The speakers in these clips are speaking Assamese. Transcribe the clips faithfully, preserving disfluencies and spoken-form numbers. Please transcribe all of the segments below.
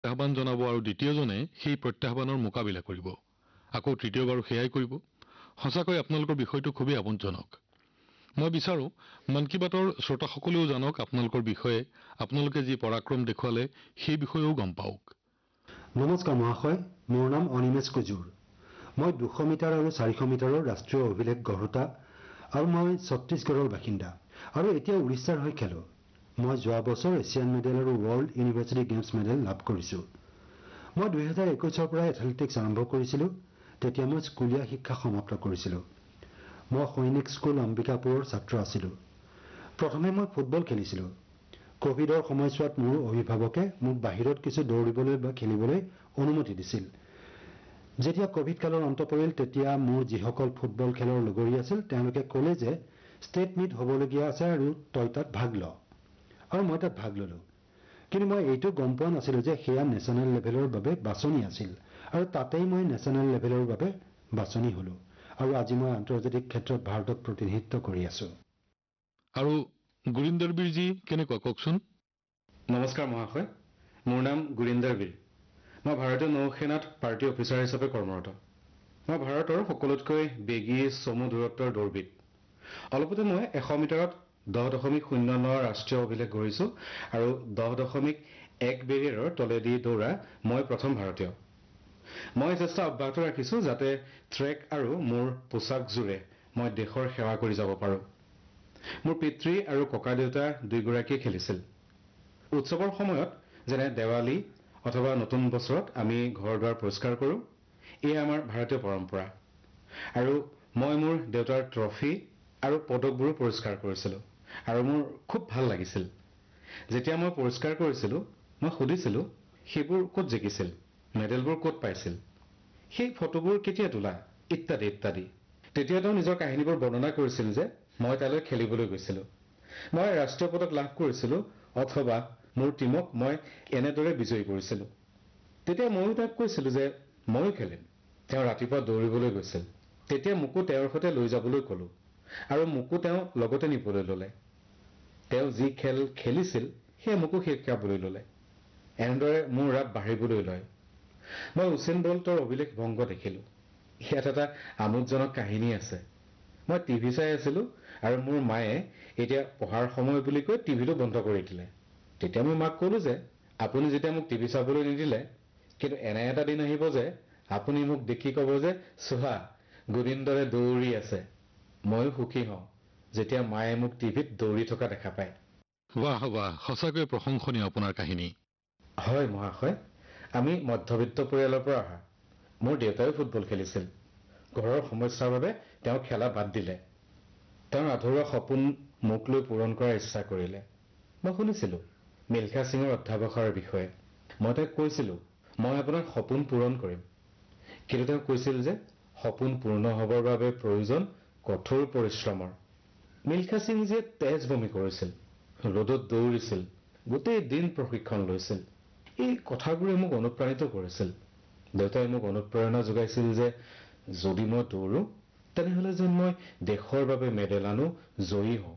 প্ৰত্যাহ্বান জনাব আৰু দ্বিতীয়জনে সেই প্ৰত্যাহ্বানৰ মোকাবিলা কৰিব আকৌ তৃতীয়বাৰো সেয়াই কৰিব সঁচাকৈ আপোনালোকৰ বিষয়টো খুবেই আমোদজনক মই বিচাৰো মন কী বাতৰ শ্ৰোতাসকলেও জানক আপোনালোকৰ বিষয়ে আপোনালোকে যি পৰাক্ৰম দেখুৱালে সেই বিষয়েও গম পাওক নমস্কাৰ মহাশয় মোৰ নাম অনিমেশ কুজুৰ মই দুশ মিটাৰ আৰু চাৰিশ মিটাৰৰ ৰাষ্ট্ৰীয় অভিলেখ গঢ়োতা আৰু মই ছত্তীশগড়ৰ বাসিন্দা আৰু এতিয়া উৰিষ্যাৰ হৈ খেলো মই যোৱা বছৰ এছিয়ান মেডেল আৰু ৱৰ্ল্ড ইউনিভাৰ্চিটি গেমছ মেডেল লাভ কৰিছো মই দুই হাজাৰ একৈশৰ পৰা এথলেটিক্স আৰম্ভ কৰিছিলো তেতিয়া মই স্কুলীয়া শিক্ষা সমাপ্ত কৰিছিলো মই সৈনিক স্কুল অম্বিকাপুৰৰ ছাত্ৰ আছিলো প্ৰথমে মই ফুটবল খেলিছিলো কোভিডৰ সময়ছোৱাত মোৰ অভিভাৱকে মোক বাহিৰত কিছু দৌৰিবলৈ বা খেলিবলৈ অনুমতি দিছিল যেতিয়া কোভিড কালৰ অন্ত পৰিল তেতিয়া মোৰ যিসকল ফুটবল খেলৰ লগৰী আছিল তেওঁলোকে ক'লে যে ষ্টেট মিট হ'বলগীয়া আছে আৰু তই তাত ভাগ ল আৰু মই তাত ভাগ ললো কিন্তু মই এইটো গম পোৱা নাছিলো যে সেয়া নেশ্যনেল লেভেলৰ বাবে বাছনি আছিল আৰু তাতেই মই নেশ্যনেল লেভেলৰ বাবে বাছনি হলো আৰু আজি মই আন্তৰ্জাতিক ক্ষেত্ৰত ভাৰতক প্ৰতিনিধিত্ব কৰি আছো আৰু গুৰিন্দৰ বীৰজী কেনেকুৱা কওকচোন নমস্কাৰ মহাশয় মোৰ নাম গুৰিন্দৰ বীৰ মই ভাৰতীয় নৌসেনাত পাৰ্টি অফিচাৰ হিচাপে কৰ্মৰত মই ভাৰতৰ সকলোতকৈ বেগী চমু দূৰত্বৰ দৌৰবিদ অলপতে মই এশ মিটাৰত দহ দশমিক শূন্য ন ৰাষ্ট্ৰীয় অভিলেখ গঢ়িছো আৰু দহ দশমিক এক বেৰিয়াৰৰ তলেদি দৌৰা মই প্ৰথম ভাৰতীয় মই চেষ্টা অব্যাহত ৰাখিছো যাতে ট্ৰেক আৰু মোৰ পোচাকযোৰে মই দেশৰ সেৱা কৰি যাব পাৰো মোৰ পিতৃ আৰু ককা দেউতা দুইগৰাকীয়ে খেলিছিল উৎসৱৰ সময়ত যেনে দেৱালী অথবা নতুন বছৰত আমি ঘৰ দুৱাৰ পৰিষ্কাৰ কৰোঁ এয়া আমাৰ ভাৰতীয় পৰম্পৰা আৰু মই মোৰ দেউতাৰ ট্ৰফি আৰু পদকবোৰো পৰিষ্কাৰ কৰিছিলোঁ আৰু মোৰ খুব ভাল লাগিছিল যেতিয়া মই পৰিষ্কাৰ কৰিছিলোঁ মই সুধিছিলোঁ সেইবোৰ ক'ত জিকিছিল মেডেলবোৰ ক'ত পাইছিল সেই ফটোবোৰ কেতিয়া তোলা ইত্যাদি ইত্যাদি তেতিয়া তেওঁ নিজৰ কাহিনীবোৰ বৰ্ণনা কৰিছিল যে মই তালৈ খেলিবলৈ গৈছিলোঁ মই ৰাষ্ট্ৰীয় পদক লাভ কৰিছিলোঁ অথবা মোৰ টীমক মই এনেদৰে বিজয়ী কৰিছিলোঁ তেতিয়া ময়ো তাক কৈছিলোঁ যে ময়ো খেলিম তেওঁ ৰাতিপুৱা দৌৰিবলৈ গৈছিল তেতিয়া মোকো তেওঁৰ সৈতে লৈ যাবলৈ ক'লোঁ আৰু মোকো তেওঁ লগতে নিবলৈ ল'লে তেওঁ যি খেল খেলিছিল সেয়া মোকো শিকাবলৈ ল'লে এনেদৰে মোৰ ৰাপ বাঢ়িবলৈ লয় মই উছেইন বল্টৰ অভিলেখ ভংগ দেখিলোঁ ইয়াত এটা আমোদজনক কাহিনী আছে মই টিভি চাই আছিলোঁ আৰু মোৰ মায়ে এতিয়া পঢ়াৰ সময় বুলি কৈ টিভিটো বন্ধ কৰি দিলে তেতিয়া মই মাক ক'লোঁ যে আপুনি যেতিয়া মোক টিভি চাবলৈ নিদিলে কিন্তু এনে এটা দিন আহিব যে আপুনি মোক দেখি ক'ব যে চোৱা গুৰিন্দৰে দৌৰি আছে ময়ো সুখী হওঁ যেতিয়া মায়ে মোক টিভিত দৌৰি থকা দেখা পায় বাহ বাহ সঁচাকৈ প্ৰশংসনীয় আপোনাৰ কাহিনী হয় মহাশয় আমি মধ্যবিত্ত পৰিয়ালৰ পৰা অহা মোৰ দেউতাই ফুটবল খেলিছিল ঘৰৰ সমস্যাৰ বাবে তেওঁ খেলা বাদ দিলে তেওঁৰ আধৰুৱা সপোন মোক লৈ পূৰণ কৰাৰ ইচ্ছা কৰিলে মই শুনিছিলোঁ মিলখা সিঙৰ অধ্যাৱসায়ৰ বিষয়ে মই তাক কৈছিলোঁ মই আপোনাৰ সপোন পূৰণ কৰিম কিন্তু তেওঁ কৈছিল যে সপোন পূৰ্ণ হ'বৰ বাবে প্ৰয়োজন কঠোৰ পৰিশ্ৰমৰ মিলখা সিংজীয়ে তেজ বমি কৰিছিল ৰ'দত দৌৰিছিল গোটেই দিন প্ৰশিক্ষণ লৈছিল এই কথাবোৰে মোক অনুপ্ৰাণিত কৰিছিল দেউতাই মোক অনুপ্ৰেৰণা যোগাইছিল যে যদি মই দৌৰো তেনেহ'লে যেন মই দেশৰ বাবে মেডেল আনো জয়ী হওঁ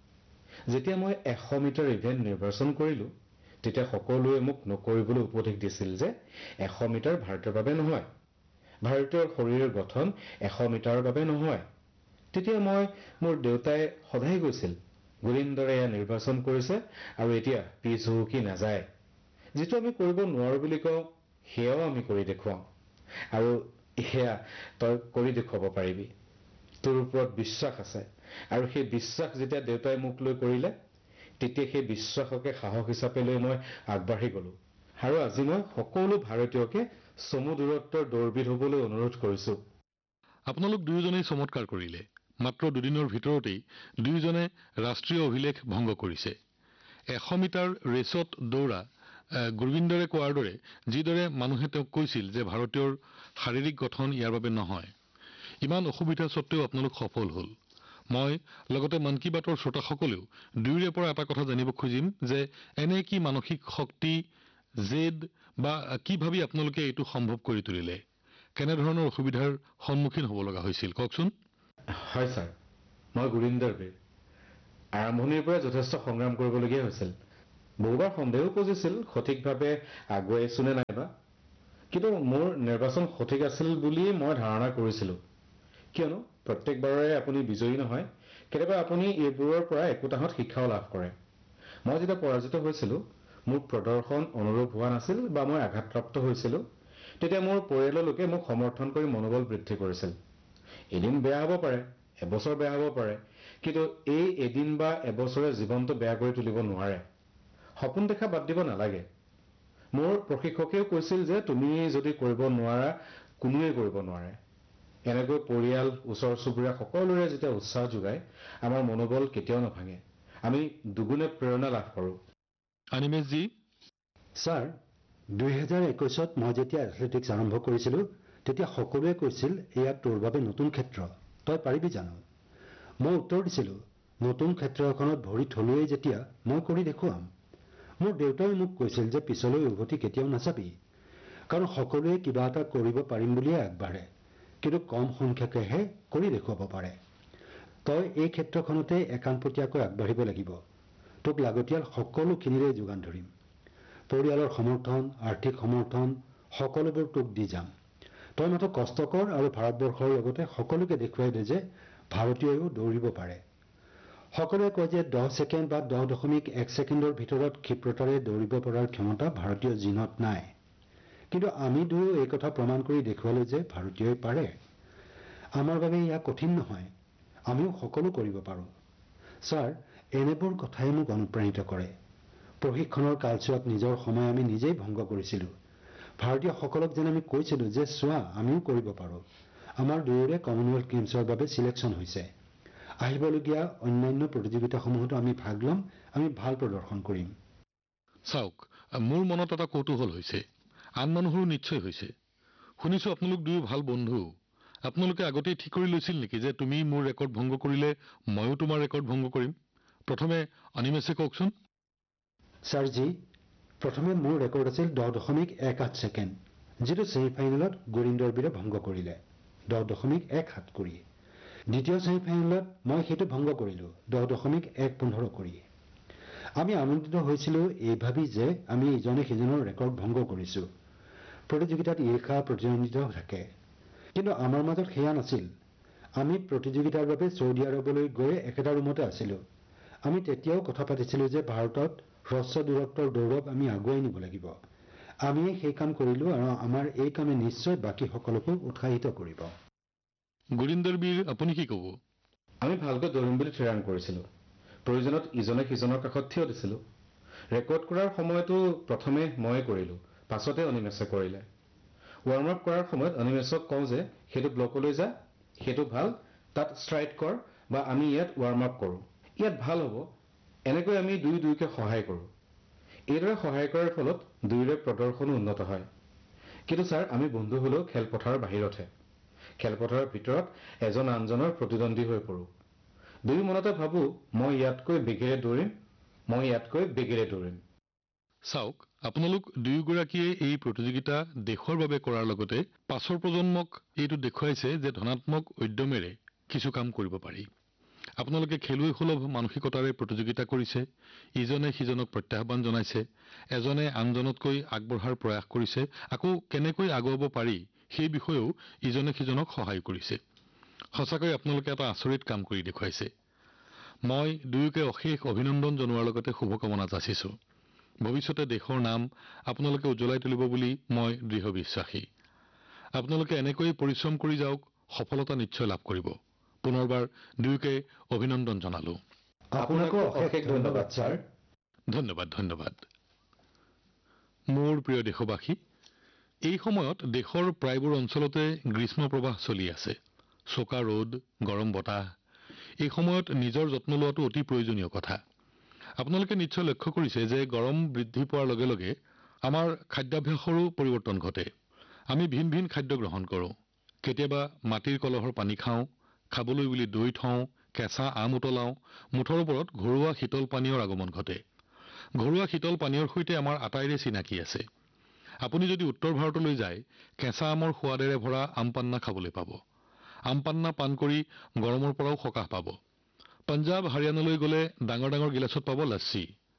যেতিয়া মই এশ মিটাৰ ইভেণ্ট নিৰ্বাচন কৰিলোঁ তেতিয়া সকলোৱে মোক নকৰিবলৈ উপদেশ দিছিল যে এশ মিটাৰ ভাৰতৰ বাবে নহয় ভাৰতীয় শৰীৰৰ গঠন এশ মিটাৰৰ বাবে নহয় তেতিয়া মই মোৰ দেউতাই সদায় কৈছিল গুৰিন্দৰে এয়া নিৰ্বাচন কৰিছে আৰু এতিয়া পিছ হুহুকি নাযায় যিটো আমি কৰিব নোৱাৰো বুলি কওঁ সেয়াও আমি কৰি দেখুৱাওঁ আৰু সেয়া তই কৰি দেখুৱাব পাৰিবি তোৰ ওপৰত বিশ্বাস আছে আৰু সেই বিশ্বাস যেতিয়া দেউতাই মোক লৈ কৰিলে তেতিয়া সেই বিশ্বাসকে সাহস হিচাপে লৈ মই আগবাঢ়ি গলো আৰু আজি মই সকলো ভাৰতীয়কে চমু দূৰত্বৰ দৌৰবিদ হ'বলৈ অনুৰোধ কৰিছো আপোনালোক দুয়োজনেই চমৎকাৰ কৰিলে মাত্ৰ দুদিনৰ ভিতৰতেই দুয়োজনে ৰাষ্ট্ৰীয় অভিলেখ ভংগ কৰিছে এশ মিটাৰ ৰেচত দৌৰা গুৰবিন্দৰে কোৱাৰ দৰে যিদৰে মানুহে তেওঁক কৈছিল যে ভাৰতীয়ৰ শাৰীৰিক গঠন ইয়াৰ বাবে নহয় ইমান অসুবিধা সত্ত্বেও আপোনালোক সফল হ'ল মই লগতে মন কী বাতৰ শ্ৰোতাসকলেও দুয়োৰে পৰা এটা কথা জানিব খুজিম যে এনে কি মানসিক শক্তি জেদ বা কি ভাবি আপোনালোকে এইটো সম্ভৱ কৰি তুলিলে কেনেধৰণৰ অসুবিধাৰ সন্মুখীন হ'ব লগা হৈছিল কওকচোন হয় ছাৰ মই গুৰিন্দৰ বীৰ আৰম্ভণিৰ পৰা যথেষ্ট সংগ্ৰাম কৰিবলগীয়া হৈছিল বহুবাৰ সন্দেহো বুজিছিল সঠিকভাৱে আগুৱাইছো নে নাইবা, কিন্তু মোৰ নিৰ্বাচন সঠিক আছিল বুলি মই ধাৰণা কৰিছিলোঁ। কিয়নো প্ৰত্যেকবাৰৰে আপুনি বিজয়ী নহয়, কেতিয়াবা আপুনি এইবোৰৰ পৰা একোটাহত শিক্ষাও লাভ কৰে। মই যেতিয়া পৰাজিত হৈছিলোঁ, মোৰ প্ৰদৰ্শন অনুৰূপ হোৱা নাছিল বা মই আঘাতপ্ৰাপ্ত হৈছিলোঁ, তেতিয়া মোৰ পৰিয়ালৰ লোকে মোক সমৰ্থন কৰি মনোবল বৃদ্ধি কৰিছিল। এদিন বেয়া হ'ব পাৰে, এবছৰ বেয়া হ'ব পাৰে, কিন্তু এই এদিন বা এবছৰে জীৱনটো বেয়া কৰি তুলিব নোৱাৰে। সপোন দেখা বাদ দিব নালাগে। মোৰ প্ৰশিক্ষকেও কৈছিল যে তুমি যদি কৰিব নোৱাৰা, কোনোৱে কৰিব নোৱাৰে। এনেকৈ পৰিয়াল, ওচৰ চুবুৰীয়া সকলোৰে যেতিয়া উৎসাহ যোগায়, আমাৰ মনোবল কেতিয়াও নাভাঙে। আমি দুগুণে প্ৰেৰণা লাভ কৰোঁ। অনিমেশজী, ছাৰ, দুই হাজাৰ একৈছত মই যেতিয়া এথলেটিক্স আৰম্ভ কৰিছিলোঁ, তেতিয়া সকলোৱে কৈছিল এয়া তোৰ বাবে নতুন ক্ষেত্ৰ, তই পাৰিবি জানো? মই উত্তৰ দিছিলোঁ, নতুন ক্ষেত্ৰ এখনত ভৰি থলোৱেই যেতিয়া মই কৰি দেখুৱাম। মোৰ দেউতাই মোক কৈছিল যে পিছলৈ উভতি কেতিয়াও নাযাবি, কাৰণ সকলোৱে কিবা এটা কৰিব পাৰিম বুলিয়ে আগবাঢ়ে, কিন্তু কম সংখ্যকেহে কৰি দেখুৱাব পাৰে। তই এই ক্ষেত্ৰখনতে একানপতীয়াকৈ আগবাঢ়িব লাগিব। তোক লাগতিয়াল সকলোখিনিৰে যোগান ধৰিম। পৰিয়ালৰ সমৰ্থন, আৰ্থিক সমৰ্থন সকলোবোৰ তোক দি যাম। তই মাত্ৰ কষ্ট কৰ আৰু ভাৰতবৰ্ষৰ লগতে সকলোকে দেখুৱাই দে যে ভাৰতীয়ও দৌৰিব পাৰে। সকলোৱে কয় যে দহ ছেকেণ্ড বা দহ দশমিক এক ছেকেণ্ডৰ ভিতৰত ক্ষিপ্ৰতাৰে দৌৰিব পৰাৰ ক্ষমতা ভাৰতীয় জিনত নাই, কিন্তু আমি দুয়ো এই কথা প্ৰমাণ কৰি দেখুৱালো যে ভাৰতীয়ই পাৰে। আমাৰ বাবে এয়া কঠিন নহয়, আমিও সকলো কৰিব পাৰোঁ। ছাৰ, এনেবোৰ কথাই মোক অনুপ্ৰাণিত কৰে। প্ৰশিক্ষণৰ কালচোৱাত নিজৰ সময় আমি নিজেই ভংগ কৰিছিলোঁ। ভাৰতীয়সকলক যেন আমি কৈছিলোঁ যে চোৱা, আমিও কৰিব পাৰোঁ। আমাৰ দুয়োৰে কমনৱেলথ গেমছৰ বাবে চিলেকশ্যন হৈছে। আহিবলগীয়া অন্যান্য প্ৰতিযোগিতাসমূহতো আমি ভাগ ল'ম, আমি ভাল প্ৰদৰ্শন কৰিম। চাওক, মোৰ মনত এটা কৌতূহল হৈছে, আন মানুহৰো নিশ্চয় হৈছে। শুনিছোঁ আপোনালোক দুয়ো ভাল বন্ধু। আপোনালোকে আগতেই ঠিক কৰি লৈছিল নেকি যে তুমি মোৰ ৰেকৰ্ড ভংগ কৰিলে ময়ো তোমাৰ ৰেকৰ্ড ভংগ কৰিম? প্ৰথমে অনিমেশে কওকচোন। ছাৰজী, প্ৰথমে মোৰ ৰেকৰ্ড আছিল দহ দশমিক এক আঠ ছেকেণ্ড, যিটো ছেমি ফাইনেলত গুৰিন্দৰ বীৰে ভংগ কৰিলে দহ দশমিক এক সাত কৰি। দ্বিতীয় ছেমি ফাইনেলত মই সেইটো ভংগ কৰিলোঁ দহ দশমিক এক পোন্ধৰ কৰি। আমি আনন্দিত হৈছিলোঁ এই ভাবি যে আমি ইজনে সিজনৰ ৰেকৰ্ড ভংগ কৰিছোঁ। প্ৰতিযোগিতাত ঈৰ্ষা প্ৰতিদ্বন্দ্বিতা থাকে, কিন্তু আমাৰ মাজত সেয়া নাছিল। আমি প্ৰতিযোগিতাৰ বাবে ছৌদি আৰৱলৈ গৈ একেটা ৰুমতে আছিলোঁ। আমি তেতিয়াও কথা পাতিছিলোঁ যে ভাৰতত হ্ৰস্ব দূৰত্বৰ দৌৰক আমি আগুৱাই নিব লাগিব। আমিয়ে সেই কাম কৰিলোঁ আৰু আমাৰ এই কামে নিশ্চয় বাকী সকলোকো উৎসাহিত কৰিব। গুৰিন্দৰ বীৰ, আপুনি কি ক'ব? আমি ভালকৈ দৌৰিম বুলি থিৰাং কৰিছিলোঁ। প্ৰয়োজনত ইজনে সিজনৰ কাষত থিয় দিছিলোঁ। ৰেকৰ্ড কৰাৰ সময়তো প্ৰথমে ময়ে কৰিলোঁ, পাছতে অনিমেশে কৰিলে। ৱাৰ্ম আপ কৰাৰ সময়ত অনিমেশক কওঁ যে সেইটো ব্লকলৈ যা, সেইটো ভাল, তাত ষ্ট্ৰাইড কৰ, বা আমি ইয়াত ৱাৰ্ম আপ কৰোঁ, ইয়াত ভাল হ'ব। এনেকৈ আমি দুই দুইকে সহায় কৰোঁ। এইদৰে সহায় কৰাৰ ফলত দুয়োৰে প্ৰদৰ্শনো উন্নত হয়। কিন্তু ছাৰ, আমি বন্ধু হ'লেও খেলপথাৰৰ বাহিৰতহে। খেলপথাৰৰ ভিতৰত এজন আনজনৰ প্ৰতিদ্বন্দ্বী হৈ পৰোঁ। দুয়ো মনতে ভাবোঁ, মই ইয়াতকৈ বেগেৰে দৌৰিম, মই ইয়াতকৈ বেগেৰে দৌৰিম। চাওক, আপোনালোক দুয়োগৰাকীয়ে এই প্ৰতিযোগিতা দেশৰ বাবে কৰাৰ লগতে পাছৰ প্ৰজন্মক এইটো দেখুৱাইছে যে ধনাত্মক উদ্যমেৰে কিছু কাম কৰিব পাৰি। আপোনালোকে খেলুৱৈ সুলভ মানসিকতাৰে প্ৰতিযোগিতা কৰিছে, ইজনে সিজনক প্ৰত্যাহ্বান জনাইছে, এজনে আনজনতকৈ আগবঢ়াৰ প্ৰয়াস কৰিছে, আকৌ কেনেকৈ আগুৱাব পাৰি সেই বিষয়েও ইজনে সিজনক সহায় কৰিছে। সঁচাকৈ আপোনালোকে এটা আচৰিত কাম কৰি দেখুৱাইছে। মই দুয়োকে অশেষ অভিনন্দন জনোৱাৰ লগতে শুভকামনা যাচিছোঁ। ভৱিষ্যতে দেশৰ নাম আপোনালোকে উজ্বলাই তুলিব বুলি মই দৃঢ় বিশ্বাসী। আপোনালোকে এনেকৈয়ে পৰিশ্ৰম কৰি যাওক, সফলতা নিশ্চয় লাভ কৰিব। পুনৰবাৰ দুয়োকে অভিনন্দন জনালোঁ। আপোনাকো অশেষ ধন্যবাদ ছাৰ। ধন্যবাদ ধন্যবাদ মোৰ প্ৰিয় দেশবাসী, এই সময়ত দেশৰ প্ৰায়বোৰ অঞ্চলতে গ্ৰীষ্ম প্ৰবাহ চলি আছে। চোকা ৰ'দ, গৰম বতাহ। এই সময়ত নিজৰ যত্ন লোৱাটো অতি প্ৰয়োজনীয় কথা। আপোনালোকে নিশ্চয় লক্ষ্য কৰিছে যে গৰম বৃদ্ধি পোৱাৰ লগে লগে আমাৰ খাদ্যাভ্যাসৰো পৰিৱৰ্তন ঘটে। আমি ভিন ভিন খাদ্য গ্ৰহণ কৰোঁ। কেতিয়াবা মাটিৰ কলহৰ পানী খাওঁ, খাবলৈ বুলি দৈ থওঁ, কেঁচা আম উতলাওঁ, মুঠৰ ওপৰত ঘৰুৱা শীতল পানীয়ৰ আগমন ঘটে। ঘৰুৱা শীতল পানীয়ৰ সৈতে আমাৰ আটাইৰে চিনাকি আছে। আপুনি যদি উত্তৰ ভাৰতলৈ যায়, কেঁচা আমৰ সোৱাদেৰে ভৰা আম পান্না খাবলৈ পাব। আম পান্না পান কৰি গৰমৰ পৰাও সকাহ পাব। পঞ্জাৱ হাৰিয়ানালৈ গ'লে ডাঙৰ ডাঙৰ গিলাচত পাব লাচ্ছি।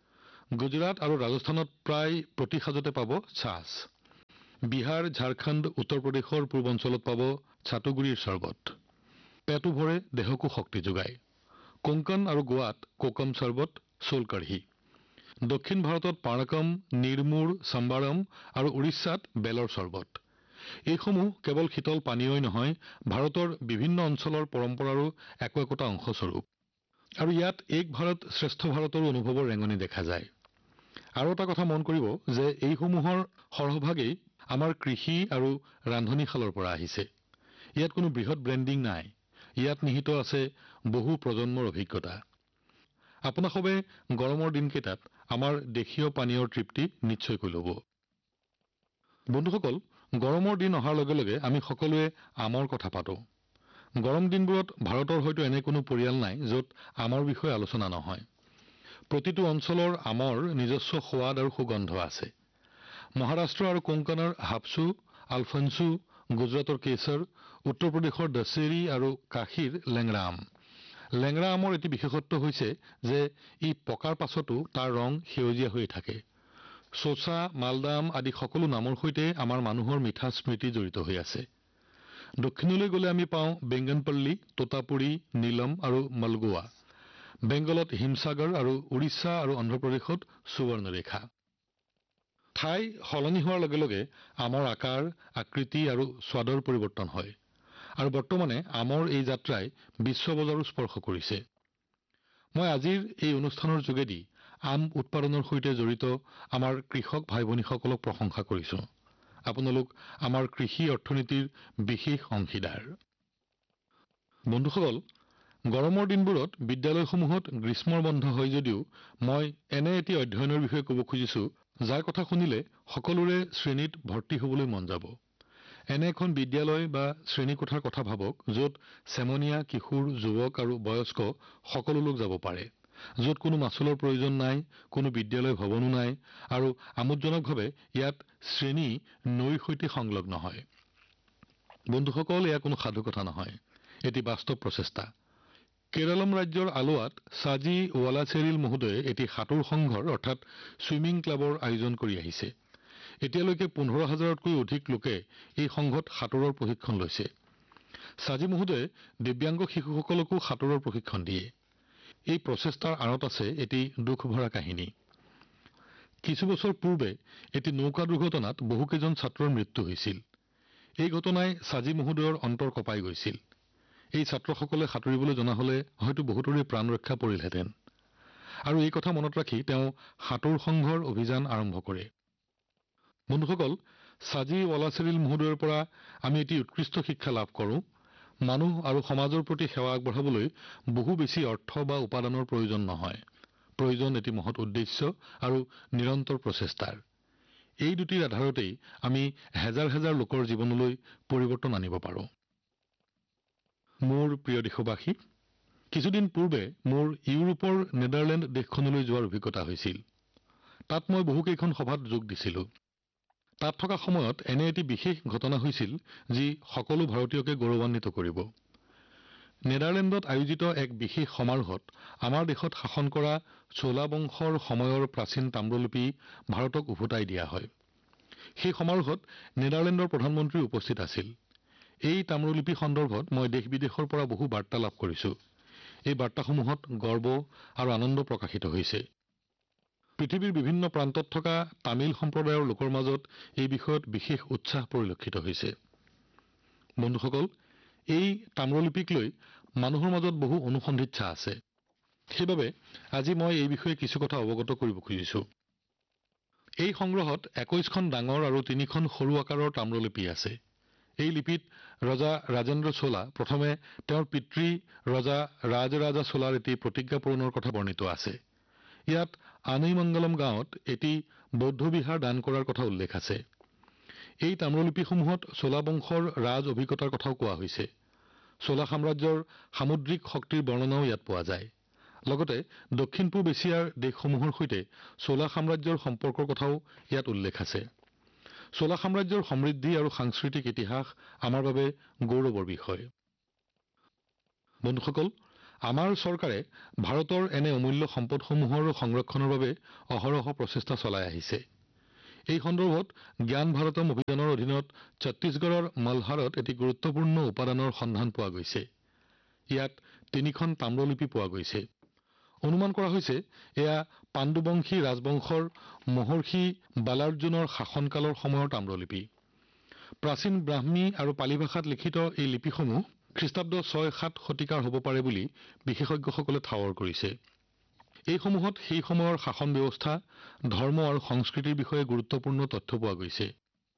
গুজৰাট আৰু ৰাজস্থানত প্ৰায় প্ৰতি সাজতে পাব ছাছ। বিহাৰ, ঝাৰখণ্ড, উত্তৰ প্ৰদেশৰ পূৰ্বাঞ্চলত পাব ছাতুগুৰিৰ চৰ্বত। পেটো ভৰে, দেহকো শক্তি যোগায়। কোংকণ আৰু গোৱাত কোকম চৰ্বত, চোল কাঢ়ি। দক্ষিণ ভাৰতত পানকম, নিৰমুৰ, চম্বাৰম আৰু উৰিষ্যাত বেলৰ চৰ্বত। এইসমূহ কেৱল শীতল পানীয়ই নহয়, ভাৰতৰ বিভিন্ন অঞ্চলৰ পৰম্পৰাৰো একো একোটা অংশস্বৰূপ। আৰু ইয়াত এক ভাৰত শ্ৰেষ্ঠ ভাৰতৰো অনুভৱৰ ৰেঙনি দেখা যায়। আৰু এটা কথা মন কৰিব যে এইসমূহৰ সৰহভাগেই আমাৰ কৃষি আৰু ৰান্ধনীশালৰ পৰা আহিছে। ইয়াত কোনো বৃহৎ ব্ৰেণ্ডিং নাই। ইয়াত নিহিত আছে বহু প্ৰজন্মৰ অভিজ্ঞতা। আপোনাসৱে গৰমৰ দিনকেইটাত আমাৰ দেশীয় পানীয়ৰ তৃপ্তি নিশ্চয়কৈ ল'ব। বন্ধুসকল, গৰমৰ দিন অহাৰ লগে লগে আমি সকলোৱে আমৰ কথা পাতোঁ। গৰম দিনবোৰত ভাৰতৰ হয়তো এনে কোনো পৰিয়াল নাই য'ত আমৰ বিষয়ে আলোচনা নহয়। প্ৰতিটো অঞ্চলৰ আমৰ নিজস্ব সোৱাদ আৰু সুগন্ধ আছে। মহাৰাষ্ট্ৰ আৰু কোংকণৰ হাপচু, আলফানচু, গুজৰাটৰ কেশৰ, উত্তৰ প্ৰদেশৰ দশেৰী আৰু কাশীৰ লেংৰা আম। লেংৰা আমৰ এটি বিশেষত্ব হৈছে যে ই পকাৰ পাছতো তাৰ ৰং সেউজীয়া হৈয়ে থাকে। চোচা, মালদা আম আদি সকলো নামৰ সৈতে আমাৰ মানুহৰ মিঠা স্মৃতি জড়িত হৈ আছে। দক্ষিণলৈ গ'লে আমি পাওঁ বেংগনপল্লী, তোতাপুৰী, নীলম আৰু মলগোৱা। বেংগলত হিমসাগৰ আৰু উৰিষ্যা আৰু অন্ধ্ৰপ্ৰদেশত সুবৰ্ণৰেখা। ঠাই সলনি হোৱাৰ লগে লগে আমৰ আকাৰ, আকৃতি আৰু স্বাদৰ পৰিৱৰ্তন হয়। আৰু বৰ্তমানে আমৰ এই যাত্ৰাই বিশ্ব বজাৰো স্পৰ্শ কৰিছে। মই আজিৰ এই অনুষ্ঠানৰ যোগেদি আম উৎপাদনৰ সৈতে জড়িত আমাৰ কৃষক ভাই ভনীসকলক প্ৰশংসা কৰিছো। আপোনালোক আমাৰ কৃষি অৰ্থনীতিৰ বিশেষ অংশীদাৰ। বন্ধুসকল, গৰমৰ দিনবোৰত বিদ্যালয়সমূহত গ্ৰীষ্মৰ বন্ধ হয় যদিও মই এনে এটি অধ্যয়নৰ বিষয়ে ক'ব খুজিছো যাৰ কথা শুনিলে সকলোৰে শ্ৰেণীত ভৰ্তি হ'বলৈ মন যাব। এনে এখন বিদ্যালয় বা শ্ৰেণীকোঠাৰ কথা ভাবক য'ত চেমনীয়া, কিশোৰ, যুৱক আৰু বয়স্ক সকলো লোক যাব পাৰে, য'ত কোনো মাচুলৰ প্ৰয়োজন নাই, কোনো বিদ্যালয় ভৱনো নাই আৰু আমোদজনকভাৱে ইয়াত শ্ৰেণী নৈৰ সৈতে সংলগ্ন হয়। বন্ধুসকল, এয়া কোনো সাধু কথা নহয়, এটি বাস্তৱ প্ৰচেষ্টা। কেৰালম ৰাজ্যৰ আলোৱাত সাজি ৱালাচেৰিল মহোদয়ে এটি সাঁতোৰ সংঘৰ অৰ্থাৎ ছুইমিং ক্লাবৰ আয়োজন কৰি আহিছে। এতিয়ালৈকে পোন্ধৰ হাজাৰতকৈ অধিক লোকে এই সংঘত সাঁতোৰৰ প্ৰশিক্ষণ লৈছে। সাজি মহোদয়ে দিব্যাংগ শিশুসকলকো সাঁতোৰৰ প্ৰশিক্ষণ দিয়ে। এই প্ৰচেষ্টাৰ আঁৰত আছে এটি দুখ ভৰা কাহিনী। কিছু বছৰ পূৰ্বে এটি নৌকা দুৰ্ঘটনাত বহুকেইজন ছাত্ৰৰ মৃত্যু হৈছিল। এই ঘটনাই সাজি মহোদয়ৰ অন্তৰ কঁপাই গৈছিল। এই ছাত্ৰসকলে সাঁতুৰিবলৈ জনা হ'লে হয়তো বহুতৰে প্ৰাণ ৰক্ষা পৰিলহেঁতেন। আৰু এই কথা মনত ৰাখি তেওঁ সাঁতোৰ সংঘৰ অভিযান আৰম্ভ কৰে। বন্ধুসকল, সাজি ৱালাচেৰিল মহোদয়ৰ পৰা আমি এটি উৎকৃষ্ট শিক্ষা লাভ কৰোঁ। মানুহ আৰু সমাজৰ প্ৰতি সেৱা আগবঢ়াবলৈ বহু বেছি অৰ্থ বা উপাদানৰ প্ৰয়োজন নহয়। প্ৰয়োজন এটি মহৎ উদ্দেশ্য আৰু নিৰন্তৰ প্ৰচেষ্টাৰ। এই দুটিৰ আধাৰতেই আমি হেজাৰ হেজাৰ লোকৰ জীৱনলৈ পৰিৱৰ্তন আনিব পাৰোঁ। মোৰ প্ৰিয় দেশবাসী, কিছুদিন পূৰ্বে মোৰ ইউৰোপৰ নেদাৰলেণ্ড দেশখনলৈ যোৱাৰ অভিজ্ঞতা হৈছিল। তাত মই বহুকেইখন সভাত যোগ দিছিলোঁ। তাত থকা সময়ত এনে এটি বিশেষ ঘটনা হৈছিল যি সকলো ভাৰতীয়কে গৌৰৱান্বিত কৰিব। নেদাৰলেণ্ডত আয়োজিত এক বিশেষ সমাৰোহত আমাৰ দেশত শাসন কৰা চোলা বংশৰ সময়ৰ প্ৰাচীন তাম্ৰলিপি ভাৰতক উভতাই দিয়া হয়। সেই সমাৰোহত নেদাৰলেণ্ডৰ প্ৰধানমন্ত্ৰী উপস্থিত আছিল। এই তাম্ৰলিপি সন্দৰ্ভত মই দেশ বিদেশৰ পৰা বহু বাৰ্তা লাভ কৰিছো। এই বাৰ্তাসমূহত গৰ্ব আৰু আনন্দ প্ৰকাশিত হৈছে। পৃথিৱীৰ বিভিন্ন প্ৰান্তত থকা তামিল সম্প্ৰদায়ৰ লোকৰ মাজত এই বিষয়ত বিশেষ উৎসাহ পৰিলক্ষিত হৈছে। বন্ধুসকল, এই তাম্ৰলিপিক লৈ মানুহৰ মাজত বহু অনুসন্ধিৎসা আছে। সেইবাবে আজি মই এই বিষয়ে কিছু কথা অৱগত কৰিব খুজিছো। এই সংগ্ৰহত একৈশখন ডাঙৰ আৰু তিনিখন সৰু আকাৰৰ তাম্ৰলিপি আছে। এই লিপিত ৰজা ৰাজেন্দ্ৰ চোলা প্ৰথমে তেওঁৰ পিতৃ ৰজা ৰাজৰাজা চোলাৰ এটি প্ৰতিজ্ঞা পূৰণৰ কথা বৰ্ণিত আছে। ইয়াত আনৈমংগলম গাঁৱত এটি বৌদ্ধ বিহাৰ দান কৰাৰ কথা উল্লেখ আছে। এই তাম্ৰলিপিসমূহত চোলা বংশৰ ৰাজ অভিজ্ঞতাৰ কথাও কোৱা হৈছে। চোলা সাম্ৰাজ্যৰ সামুদ্ৰিক শক্তিৰ বৰ্ণনাও ইয়াত পোৱা যায়। লগতে দক্ষিণ পূব এছিয়াৰ দেশসমূহৰ সৈতে চোলা সাম্ৰাজ্যৰ সম্পৰ্কৰ কথাও ইয়াত উল্লেখ আছে। চোলা সাম্ৰাজ্যৰ সমৃদ্ধি আৰু সাংস্কৃতিক ইতিহাস আমাৰ বাবে গৌৰৱৰ বিষয়। বন্ধুসকল, আমাৰ চৰকাৰে ভাৰতৰ এনে অমূল্য সম্পদসমূহৰ সংৰক্ষণৰ বাবে অহৰহ প্ৰচেষ্টা চলাই আহিছে। এই সন্দৰ্ভত জ্ঞান ভাৰতম অভিযানৰ অধীনত ছত্তীশগড়ৰ মলহাৰত এটি গুৰুত্বপূৰ্ণ উপাদানৰ সন্ধান পোৱা গৈছে। ইয়াত তিনিখন তাম্ৰলিপি পোৱা গৈছে। অনুমান কৰা হৈছে এয়া পাণ্ডুবংশী ৰাজবংশৰ মহৰ্ষি বালাৰ্জুনৰ শাসনকালৰ সময়ৰ তাম্ৰলিপি। প্ৰাচীন ব্ৰাহ্মী আৰু পালি ভাষাত লিখিত এই লিপিসমূহ খ্ৰীষ্টাব্দ ছয় সাত শতিকাৰ হ'ব পাৰে বুলি বিশেষজ্ঞসকলে ঠাৱৰ কৰিছে। এইসমূহত সেই সময়ৰ শাসন ব্যৱস্থা, ধৰ্ম আৰু সংস্কৃতিৰ বিষয়ে গুৰুত্বপূৰ্ণ তথ্য পোৱা গৈছে।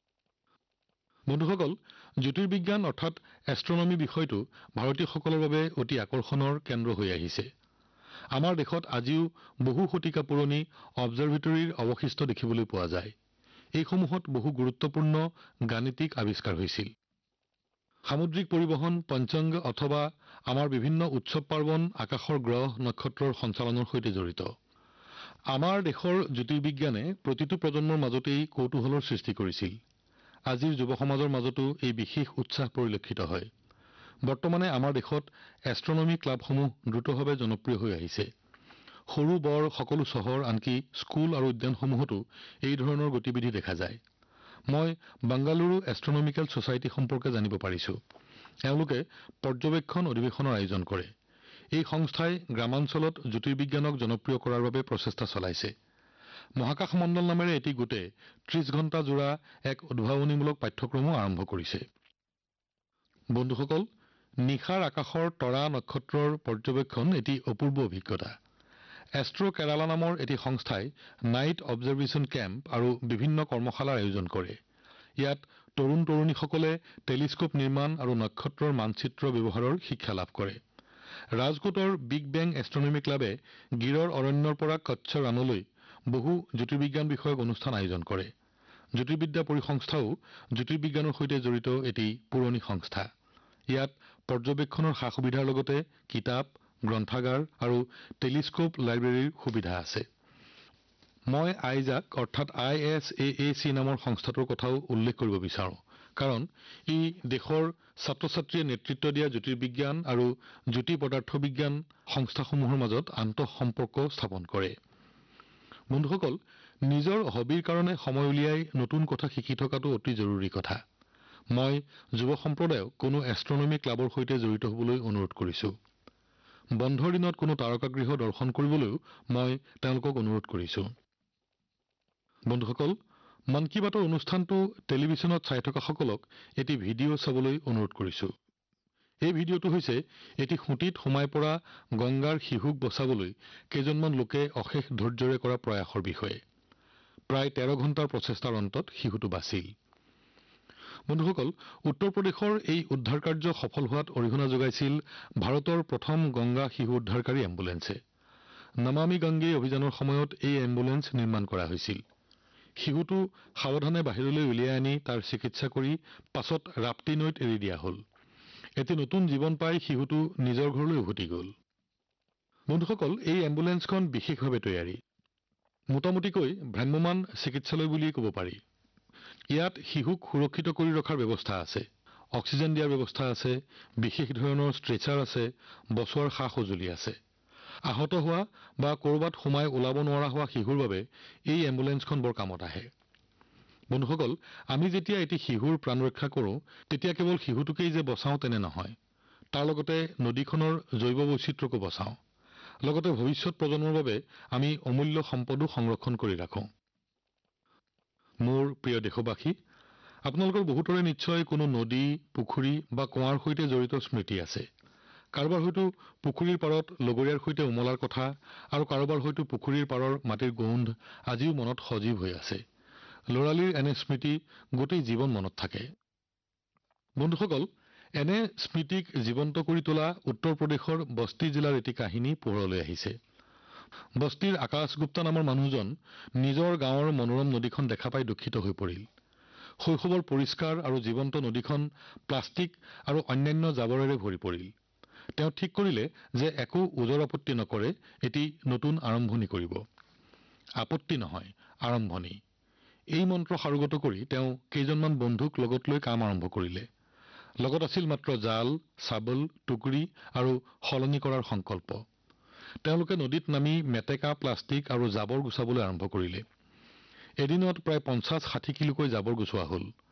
বন্ধুসকল, জ্যোতিৰ্বিজ্ঞান অৰ্থাৎ এষ্ট্ৰনমি বিষয়টো ভাৰতীয়সকলৰ বাবে অতি আকৰ্ষণৰ কেন্দ্ৰ হৈ আহিছে। আমাৰ দেশত আজিও বহু শতিকা পুৰণি অবজাৰভেটৰীৰ অৱশিষ্ট দেখিবলৈ পোৱা যায়। এইসমূহত বহু গুৰুত্বপূৰ্ণ গাণিতিক আৱিষ্কাৰ হৈছিল। সামুদ্ৰিক পৰিবহণ, পঞ্চাংগ অথবা আমাৰ বিভিন্ন উৎসৱ পাৰ্বণ আকাশৰ গ্ৰহ নক্ষত্ৰৰ সঞ্চালনৰ সৈতে জড়িত। আমাৰ দেশৰ জ্যোতিৰ্বিজ্ঞানে প্ৰতিটো প্ৰজন্মৰ মাজতেই কৌতূহলৰ সৃষ্টি কৰিছিল। আজিৰ যুৱ সমাজৰ মাজতো এই বিশেষ উৎসাহ পৰিলক্ষিত হয়। বৰ্তমানে আমাৰ দেশত এষ্ট্ৰনমি ক্লাবসমূহ দ্ৰুতভাৱে জনপ্ৰিয় হৈ আহিছে। সৰু বৰ সকলো চহৰ, আনকি স্কুল আৰু উদ্যানসমূহতো এই ধৰণৰ গতিবিধি দেখা যায়। মই বাংগালুৰু এষ্ট্ৰনমিকেল ছ'চাইটি সম্পৰ্কে জানিব পাৰিছো। এওঁলোকে পৰ্যবেক্ষণ অধিৱেশনৰ আয়োজন কৰে। এই সংস্থাই গ্ৰামাঞ্চলত জ্যোতিৰ্বিজ্ঞানক জনপ্ৰিয় কৰাৰ বাবে প্ৰচেষ্টা চলাইছে। মহাকাশ মণ্ডল নামেৰে এটি গোটে ত্ৰিশ ঘণ্টা জোৰা এক উদ্ভাৱনীমূলক পাঠ্যক্ৰমো আৰম্ভ কৰিছে। বন্ধুসকল, নিশাৰ আকাশৰ তৰা নক্ষত্ৰৰ পৰ্যবেক্ষণ এটি অপূৰ্ব অভিজ্ঞতা। এষ্ট্ৰ কেৰালা নামৰ এটি সংস্থাই নাইট অবজাৰভেশ্যন কেম্প আৰু বিভিন্ন কৰ্মশালাৰ আয়োজন কৰে। ইয়াত তৰুণ তৰুণীসকলে টেলিস্কোপ নিৰ্মাণ আৰু নক্ষত্ৰৰ মানচিত্ৰ ব্যৱহাৰৰ শিক্ষা লাভ কৰে। ৰাজকোটৰ বিগ বেং এষ্ট্ৰনমি ক্লাবে গিৰৰ অৰণ্যৰ পৰা কচ্ছ ৰাণলৈ বহু জ্যোতিৰ্বিজ্ঞান বিষয়ক অনুষ্ঠান আয়োজন কৰে। জ্যোতিৰ্বিদ্যা পৰিসংস্থাও জ্যোতিৰ্বিজ্ঞানৰ সৈতে জড়িত এটি পুৰণি সংস্থা। ইয়াত পৰ্যবেক্ষণৰ সা সুবিধাৰ লগতে কিতাপ, গ্ৰন্থাগাৰ আৰু টেলিস্কোপ লাইব্ৰেৰীৰ সুবিধা আছে। মই আইজাক অৰ্থাৎ I S A A C নামৰ সংস্থাটোৰ কথাও উল্লেখ কৰিব বিচাৰো, কাৰণ ই দেশৰ ছাত্ৰ ছাত্ৰীয়ে নেতৃত্ব দিয়া জ্যোতিৰ্বিজ্ঞান আৰু জ্যোতি পদাৰ্থ বিজ্ঞান সংস্থাসমূহৰ মাজত আন্তঃসম্পৰ্ক স্থাপন কৰে। বন্ধুসকল, নিজৰ হবিৰ কাৰণে সময় উলিয়াই নতুন কথা শিকি থকাটো অতি জৰুৰী কথা। মই যুৱ সম্প্ৰদায়ক কোনো এষ্ট্ৰনমি ক্লাবৰ সৈতে জড়িত হ'বলৈ অনুৰোধ কৰিছো। বন্ধৰ দিনত কোনো তাৰকাগৃহ দৰ্শন কৰিবলৈও মই তেওঁলোকক অনুৰোধ কৰিছো। বন্ধুসকল, মন কী বাতৰ অনুষ্ঠানটো টেলিভিছনত চাই থকাসকলক এটি ভিডিঅ' চাবলৈ অনুৰোধ কৰিছো। এই ভিডিঅ'টো হৈছে এটি সুঁতিত সোমাই পৰা গংগাৰ শিশুক বচাবলৈ কেইজনমান লোকে অশেষ ধৈৰ্যৰে কৰা প্ৰয়াসৰ বিষয়ে। প্ৰায় তেৰ ঘণ্টাৰ প্ৰচেষ্টাৰ অন্তত শিশুটো বাচিল। বন্ধুসকল, উত্তৰ প্ৰদেশৰ এই উদ্ধাৰ কাৰ্য সফল হোৱাত অৰিহণা যোগাইছিল ভাৰতৰ প্ৰথম গংগা শিশু উদ্ধাৰকাৰী এম্বুলেন্সে। নমামি গংগে অভিযানৰ সময়ত এই এম্বুলেন্স নিৰ্মাণ কৰা হৈছিল। শিশুটো সাৱধানে বাহিৰলৈ উলিয়াই আনি তাৰ চিকিৎসা কৰি পাছত ৰাপ্তি নৈত এৰি দিয়া হ'ল। এটি নতুন জীৱন পাই শিশুটো নিজৰ ঘৰলৈ উভতি গ'ল। বন্ধুসকল, এই এম্বুলেন্সখন বিশেষভাৱে তৈয়াৰী। মোটামুটিকৈ ভ্ৰাম্যমাণ চিকিৎসালয় বুলিয়েই ক'ব পাৰি। ইয়াত শিশুক সুৰক্ষিত কৰি ৰখাৰ ব্যৱস্থা আছে, অক্সিজেন দিয়াৰ ব্যৱস্থা আছে, বিশেষ ধৰণৰ ষ্ট্ৰেচাৰ আছে, বচোৱাৰ সা সঁজুলি আছে। আহত হোৱা বা ক'ৰবাত সোমাই ওলাব নোৱাৰা হোৱা শিশুৰ বাবে এই এম্বুলেন্সখন বৰ কামত আহে। বন্ধুসকল, আমি যেতিয়া এটি শিশুৰ প্ৰাণ ৰক্ষা কৰোঁ, তেতিয়া কেৱল শিশুটোকেই যে বচাওঁ তেনে নহয়, তাৰ লগতে নদীখনৰ জৈৱ বৈচিত্ৰ্যকো বচাওঁ। লগতে ভৱিষ্যত প্ৰজন্মৰ বাবে আমি অমূল্য সম্পদো সংৰক্ষণ কৰি ৰাখোঁ। মোৰ প্ৰিয় দেশবাসী, আপোনালোকৰ বহুতৰে নিশ্চয় কোনো নদী, পুখুৰী বা কুঁৱাৰ সৈতে জড়িত স্মৃতি আছে। কাৰোবাৰ হয়তো পুখুৰীৰ পাৰত লগৰীয়াৰ সৈতে উমলাৰ কথা, আৰু কাৰোবাৰ হয়তো পুখুৰীৰ পাৰৰ মাটিৰ গোন্ধ আজিও মনত সজীৱ হৈ আছে। ল'ৰালিৰ এনে স্মৃতি গোটেই জীৱন মনত থাকে। বন্ধুসকল, এনে স্মৃতিক জীৱন্ত কৰি তোলা উত্তৰ প্ৰদেশৰ বস্তি জিলাৰ এটি কাহিনী পোহৰলৈ আহিছে। বস্তিৰ আকাশ গুপ্তা নামৰ মানুহজন নিজৰ গাঁৱৰ মনোৰম নদীখন দেখা পাই দুখিত হৈ পৰিল। শৈশৱৰ পৰিষ্কাৰ আৰু জীৱন্ত নদীখন প্লাষ্টিক আৰু অন্যান্য জাবৰেৰে ভৰি পৰিল। তেওঁ ঠিক কৰিলে যে একো ওজৰ আপত্তি নকৰে এটি নতুন আৰম্ভণি কৰিব। আপত্তি নহয়, আৰম্ভণি। এই মন্ত্ৰ সাৰোগত কৰি তেওঁ কেইজনমান বন্ধুক লগত লৈ কাম আৰম্ভ কৰিলে। লগত আছিল মাত্ৰ জাল, চাবল, টুকুৰি আৰু সলনি কৰাৰ সংকল্প। তেওঁলোকে নদীত নামি মেটেকা, প্লাষ্টিক আৰু জাবৰ গুচাবলৈ আৰম্ভ কৰিলে। এদিনত প্ৰায় পঞ্চাছ ষাঠি কিলোকৈ জাবৰ গুচোৱা হ'ল।